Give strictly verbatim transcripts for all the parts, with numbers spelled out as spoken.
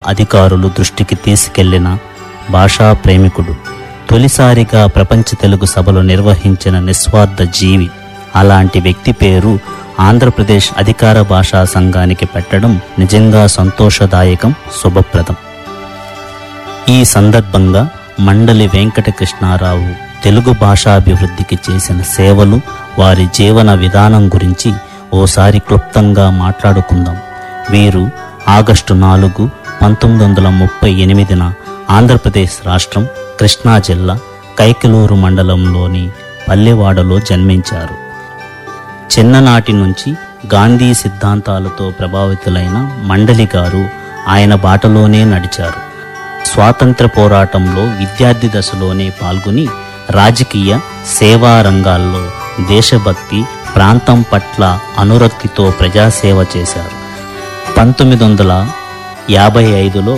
అధికారులు దృష్టికి తీసుకెళ్లిన భాషా ప్రేమికుడు, తొలిసారిగా ప్రపంచ తెలుగు సభలు నిర్వహించిన నిస్వార్థ జీవి. అలాంటి వ్యక్తి పేరు ఆంధ్రప్రదేశ్ అధికార భాషా సంఘానికి పెట్టడం నిజంగా సంతోషదాయకం, శుభప్రదం. ఈ సందర్భంగా మండలి వెంకటకృష్ణారావు తెలుగు భాషాభివృద్ధికి చేసిన సేవలు, వారి జీవన విధానం గురించి ఓసారి క్లుప్తంగా మాట్లాడుకుందాం. వీరు ఆగస్టు నాలుగు పంతొమ్మిది వందల ముప్పై ఎనిమిదిన ఆంధ్రప్రదేశ్ రాష్ట్రం కృష్ణా జిల్లా కైకలూరు మండలంలోని పల్లెవాడలో జన్మించారు. చిన్ననాటి నుంచి గాంధీ సిద్ధాంతాలతో ప్రభావితులైన మండలి గారు ఆయన బాటలోనే నడిచారు. స్వాతంత్ర పోరాటంలో విద్యార్థి దశలోనే పాల్గొని రాజకీయ, సేవా రంగాల్లో దేశభక్తి, ప్రాంతం పట్ల అనురక్తితో ప్రజాసేవ చేశారు. పంతొమ్మిది వందల యాభై ఐదులో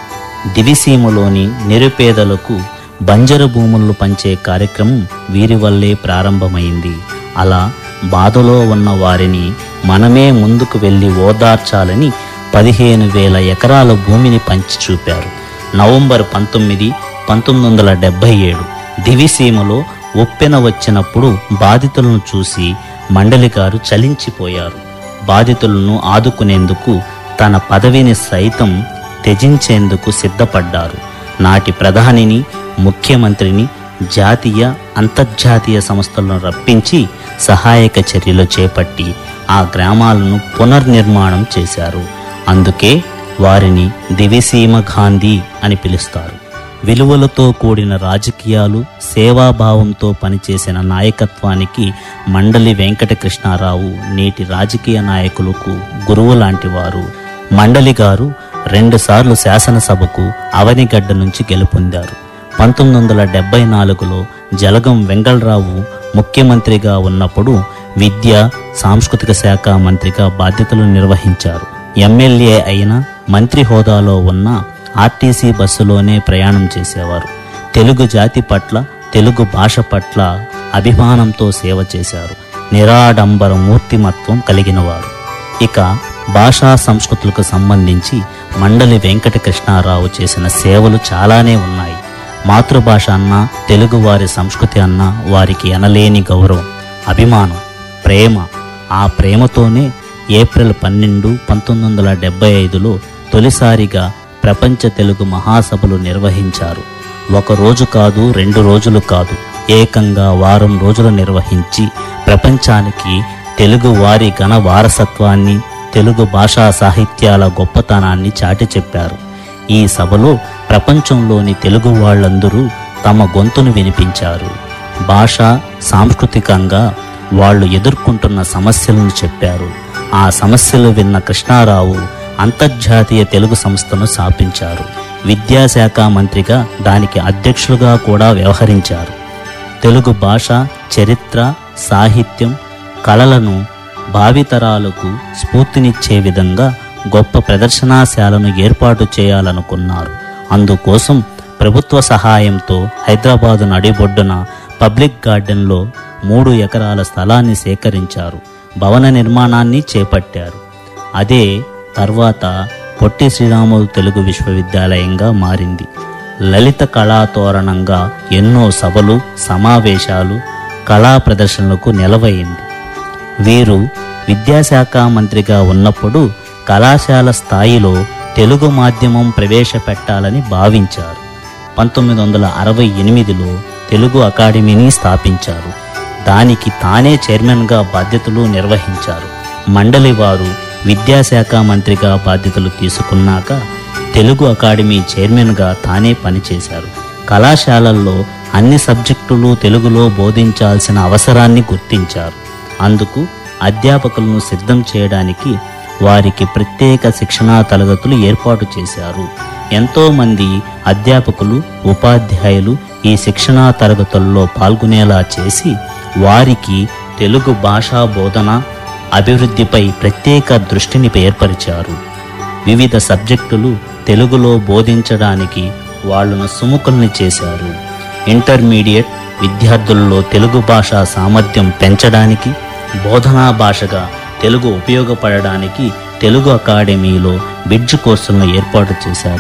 దివిసీమలోని నిరుపేదలకు బంజరు భూములను పంచే కార్యక్రమం వీరి వల్లే ప్రారంభమైంది. అలా బాధలో ఉన్న వారిని మనమే ముందుకు వెళ్ళి ఓదార్చాలని పదిహేను వేల ఎకరాల భూమిని పంచి చూపారు. నవంబర్ పంతొమ్మిది పంతొమ్మిది వందల డెబ్బై ఏడు దివిసీమలో ఉప్పెన వచ్చినప్పుడు బాధితులను చూసి మండలి గారు చలించిపోయారు. బాధితులను ఆదుకునేందుకు తన పదవిని సైతం త్యజించేందుకు సిద్ధపడ్డారు. నాటి ప్రధానిని, ముఖ్యమంత్రిని, జాతీయ, అంతర్జాతీయ సంస్థలను రప్పించి సహాయక చర్యలు చేపట్టి ఆ గ్రామాలను పునర్నిర్మాణం చేశారు. అందుకే వారిని దివిసీమ గాంధీ అని పిలుస్తారు. విలువలతో కూడిన రాజకీయాలు, సేవాభావంతో పనిచేసిన నాయకత్వానికి మండలి వెంకటకృష్ణారావు నేటి రాజకీయ నాయకులకు గురువు లాంటి వారు. మండలి గారు రెండుసార్లు శాసనసభకు అవనిగడ్డ నుంచి గెలుపొందారు. పంతొమ్మిది వందల డెబ్బై నాలుగులో జలగం వెంగళరావు ముఖ్యమంత్రిగా ఉన్నప్పుడు విద్యా, సాంస్కృతిక శాఖ మంత్రిగా బాధ్యతలు నిర్వహించారు. ఎమ్మెల్యే అయిన మంత్రి హోదాలో ఉన్న ఆర్టీసీ బస్సులోనే ప్రయాణం చేసేవారు. తెలుగు జాతి పట్ల, తెలుగు భాష పట్ల అభిమానంతో సేవ చేశారు. నిరాడంబర మూర్తిమత్వం కలిగినవారు. ఇక భాషా సంస్కృతులకు సంబంధించి మండలి వెంకటకృష్ణారావు చేసిన సేవలు చాలానే ఉన్నాయి. మాతృభాష అన్నా, తెలుగువారి సంస్కృతి అన్నా వారికి ఎనలేని గౌరవం, అభిమానం, ప్రేమ. ఆ ప్రేమతోనే ఏప్రిల్ పన్నెండు పంతొమ్మిది వందల డెబ్బై ఐదులో తొలిసారిగా ప్రపంచ తెలుగు మహాసభలు నిర్వహించారు. ఒక రోజు కాదు, రెండు రోజులు కాదు, ఏకంగా వారం రోజులు నిర్వహించి ప్రపంచానికి తెలుగు వారి ఘన వారసత్వాన్ని, తెలుగు భాషా సాహిత్యాల గొప్పతనాన్ని చాటి చెప్పారు. ఈ సభలో ప్రపంచంలోని తెలుగు వాళ్ళందరూ తమ గొంతును వినిపించారు. భాష, సాంస్కృతికంగా వాళ్ళు ఎదుర్కొంటున్న సమస్యలను చెప్పారు. ఆ సమస్యలు విన్న కృష్ణారావు అంతర్జాతీయ తెలుగు సంస్థను స్థాపించారు. విద్యాశాఖ మంత్రిగా దానికి అధ్యక్షులుగా కూడా వ్యవహరించారు. తెలుగు భాష, చరిత్ర, సాహిత్యం, కళలను భావితరాలకు స్ఫూర్తినిచ్చే విధంగా గొప్ప ప్రదర్శనాశాలను ఏర్పాటు చేయాలనుకున్నారు. అందుకోసం ప్రభుత్వ సహాయంతో హైదరాబాదు నడిబొడ్డున పబ్లిక్ గార్డెన్లో మూడు ఎకరాల స్థలాన్ని సేకరించారు. భవన నిర్మాణాన్ని చేపట్టారు. అదే తర్వాత పొట్టి శ్రీరాములు తెలుగు విశ్వవిద్యాలయంగా మారింది. లలిత కళాతోరణంగా ఎన్నో సభలు, సమావేశాలు, కళా ప్రదర్శనలకు నెలవైంది. వీరు విద్యాశాఖ మంత్రిగా ఉన్నప్పుడు కళాశాల స్థాయిలో తెలుగు మాధ్యమం ప్రవేశపెట్టాలని భావించారు. పంతొమ్మిది వందల అరవై ఎనిమిదిలో తెలుగు అకాడమీని స్థాపించారు. దానికి తానే చైర్మన్గా బాధ్యతలు నిర్వహించారు. మండలి వారు విద్యాశాఖ మంత్రిగా బాధ్యతలు తీసుకున్నాక తెలుగు అకాడమీ చైర్మన్గా తానే పనిచేశారు. కళాశాలల్లో అన్ని సబ్జెక్టులు తెలుగులో బోధించాల్సిన అవసరాన్ని గుర్తించారు. అందుకు అధ్యాపకులను సిద్ధం చేయడానికి వారికి ప్రత్యేక శిక్షణా తరగతులు ఏర్పాటు చేశారు. ఎంతోమంది అధ్యాపకులు, ఉపాధ్యాయులు ఈ శిక్షణా తరగతుల్లో పాల్గొనేలా చేసి వారికి తెలుగు భాషా బోధన, అభివృద్ధిపై ప్రత్యేక దృష్టిని ఏర్పరిచారు. వివిధ సబ్జెక్టులు తెలుగులో బోధించడానికి వాళ్లను సుముఖుల్ని చేశారు. ఇంటర్మీడియట్ విద్యార్థుల్లో తెలుగు భాషా సామర్థ్యం పెంచడానికి, బోధనా భాషగా తెలుగు ఉపయోగపడడానికి తెలుగు అకాడమీలో బిడ్జ్ కోర్సులను ఏర్పాటు చేశారు.